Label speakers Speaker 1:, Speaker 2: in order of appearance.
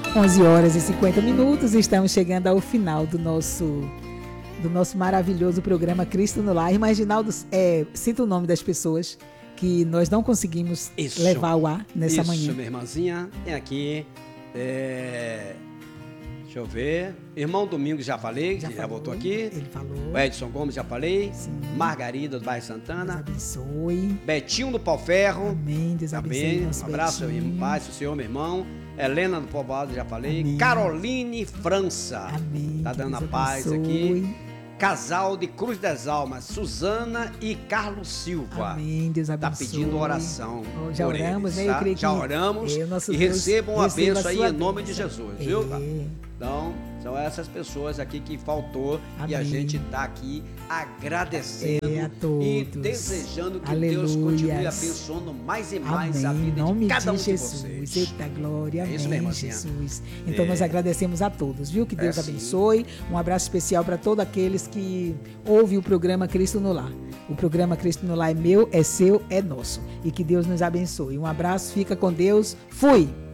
Speaker 1: 11h50, estamos chegando ao final do nosso maravilhoso programa Cristo no Lar. Irmã Reginaldo, cita o nome das pessoas que nós não conseguimos levar ao ar nessa manhã.
Speaker 2: Isso, minha irmãzinha, tem aqui, deixa eu ver, irmão Domingos já falei, já voltou aqui.
Speaker 1: Ele falou.
Speaker 2: O Edson Gomes já falei.
Speaker 1: Sim.
Speaker 2: Margarida do bairro Santana.
Speaker 1: Deus abençoe.
Speaker 2: Betinho do Pau Ferro.
Speaker 1: Amém, Deus abençoe.
Speaker 2: Um abraço, irmão, paz, o senhor, meu irmão. Helena do Povoado, já falei.
Speaker 1: Amém.
Speaker 2: Caroline França.
Speaker 1: Amém.
Speaker 2: Tá dando a
Speaker 1: Deus
Speaker 2: paz
Speaker 1: abençoe.
Speaker 2: aqui. Casal de Cruz das Almas, Suzana e Carlos Silva.
Speaker 1: Amém, Deus abençoe.
Speaker 2: Tá pedindo oração.
Speaker 1: Já
Speaker 2: por
Speaker 1: oramos,
Speaker 2: eles,
Speaker 1: né?
Speaker 2: tá?
Speaker 1: Eu creio que
Speaker 2: já oramos e
Speaker 1: Deus
Speaker 2: recebam a
Speaker 1: receba
Speaker 2: bênção aí
Speaker 1: sua
Speaker 2: em nome
Speaker 1: bênção.
Speaker 2: de Jesus, viu? Então, são essas pessoas aqui que faltou.
Speaker 1: Amém.
Speaker 2: E a gente tá aqui agradecendo
Speaker 1: a todos.
Speaker 2: e desejando que
Speaker 1: Aleluias.
Speaker 2: Deus continue abençoando mais e mais a vida de cada um de vocês.
Speaker 1: Eita glória,
Speaker 2: É isso
Speaker 1: amém,
Speaker 2: mesmo,
Speaker 1: Jesus. Então nós agradecemos a todos, viu? Que Deus abençoe. Um abraço especial para todos aqueles que ouvem o programa Cristo no Lar. O programa Cristo no Lar é meu, é seu, é nosso. E que Deus nos abençoe. Um abraço, fica com Deus. Fui!